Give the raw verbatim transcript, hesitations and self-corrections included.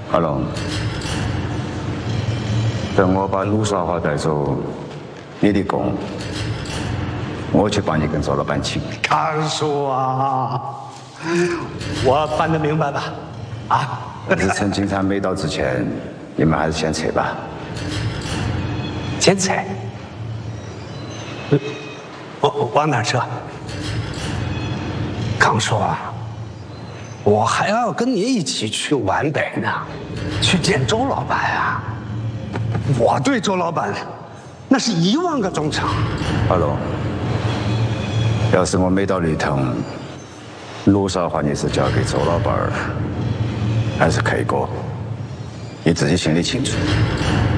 阿龙，等我把陆少华带走，你的功，我去帮你跟周老板请。 康叔啊，我办得明白吧？啊！ 但是趁警察没到之前，你们还是先撤吧。 先撤？往往哪撤？康叔啊，我还要跟你一起去皖北呢，去见周老板啊！我对周老板，那是一万个忠诚。 阿龙，要是我没到绿藤，陆少华你是交给周老板，还是 K 哥？你自己心里清楚。